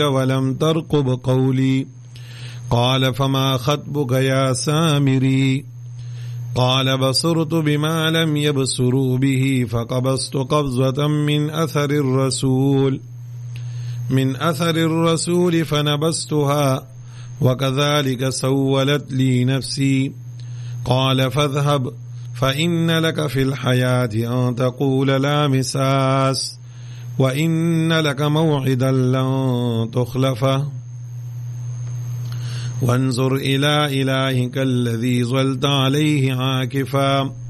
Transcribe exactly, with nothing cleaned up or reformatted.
ولم ترقب قولي. قال فما خطبك يا سامري؟ قال بصرت بما لم يبصروا به فقبضت قبضة من أثر الرسول من أثر الرسول فنبذتها وكذلك سولت لي نفسي. قال فاذهب فإن لك في الحياة أن تقول لا مساس وإن لك موعدا لن تخلفه وانظر إلى إلهك الذي ظلت عليه عاكفا